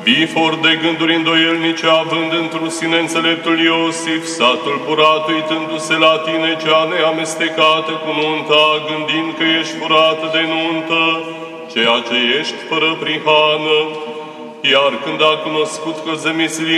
Bifor de gânduri îndoielnice, având într-un sine înțeleptul Iosif, s-a tulburat uitându-se la tine cea neamestecată cu nunta, gândind că ești furată de nuntă, ceea ce ești fără prihană. Iar când a cunoscut că zămislie